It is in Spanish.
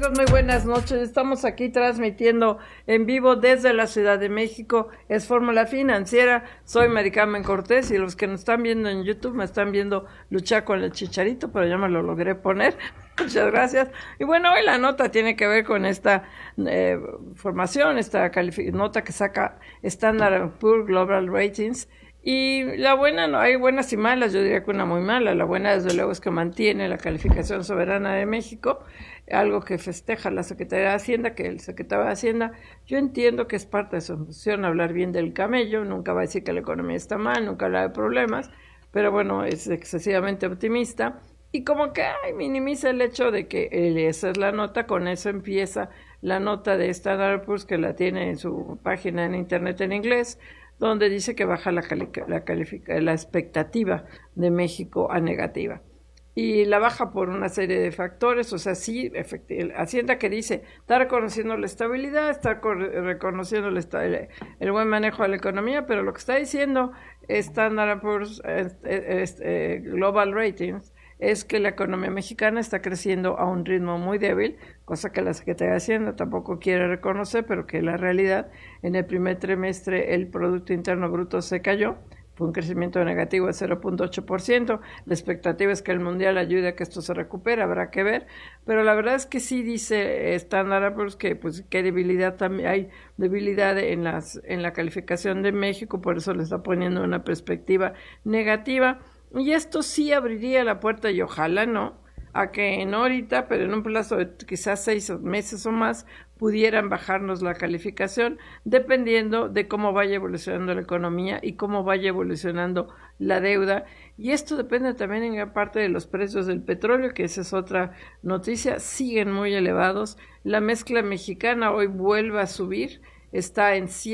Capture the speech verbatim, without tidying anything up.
amigos, muy buenas noches. Estamos aquí transmitiendo en vivo desde la Ciudad de México. Es Fórmula Financiera. Soy Mari Carmen Cortés y los que nos están viendo en YouTube me están viendo luchar con el chicharito, pero ya me lo logré poner. Muchas gracias. Y bueno, hoy la nota tiene que ver con esta eh, formación, esta nota que saca Standard and Poor's Global Ratings. Y la buena, no hay buenas y malas, yo diría que una muy mala. La buena, desde luego, es que mantiene la calificación soberana de México, algo que festeja la Secretaría de Hacienda, que el secretario de Hacienda, yo entiendo que es parte de su función hablar bien del camello, nunca va a decir que la economía está mal, nunca habla de problemas, pero bueno, es excesivamente optimista, y como que ay, minimiza el hecho de que eh, esa es la nota, con eso empieza la nota de Standard and Poor's, que la tiene en su página en internet en inglés, donde dice que baja la, la, califica, la expectativa de México a negativa. Y la baja por una serie de factores, o sea, sí, Hacienda que dice, está reconociendo la estabilidad, está reconociendo el, el, el buen manejo de la economía, pero lo que está diciendo Standard and Poor's eh, Global Ratings es que la economía mexicana está creciendo a un ritmo muy débil, cosa que la Secretaría de Hacienda tampoco quiere reconocer, pero que la realidad, en el primer trimestre el Producto Interno Bruto se cayó, fue un crecimiento negativo de cero punto ocho por ciento, la expectativa es que el Mundial ayude a que esto se recupere, habrá que ver, pero la verdad es que sí dice Standard and Poor's que pues que debilidad también hay debilidad en las en la calificación de México, por eso le está poniendo una perspectiva negativa. Y esto sí abriría la puerta, y ojalá no, a que no ahorita, pero en un plazo de quizás seis meses o más, pudieran bajarnos la calificación, dependiendo de cómo vaya evolucionando la economía y cómo vaya evolucionando la deuda. Y esto depende también en gran parte de los precios del petróleo, que esa es otra noticia, siguen muy elevados. La mezcla mexicana hoy vuelve a subir, está en